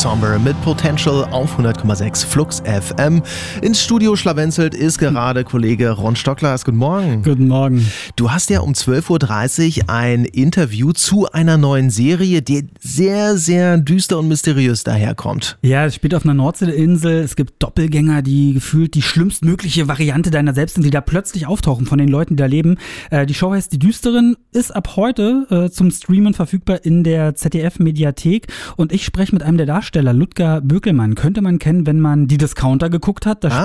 Somber mit Potential auf 100,6 Flux FM. Ins Studio schlawenzelt ist gerade Kollege Ron Stockler. Guten Morgen. Guten Morgen. Du hast ja um 12.30 Uhr ein Interview zu einer neuen Serie, die sehr, sehr düster und mysteriös daherkommt. Ja, es spielt auf einer Nordseeinsel. Es gibt Doppelgänger, die gefühlt die schlimmstmögliche Variante deiner selbst sind, die da plötzlich auftauchen von den Leuten, die da leben. Die Show heißt Die Düsteren, ist ab heute zum Streamen verfügbar in der ZDF-Mediathek. Und ich spreche mit einem der Darsteller, Ludger Bökelmann. Könnte man kennen, wenn man Die Discounter geguckt hat. Da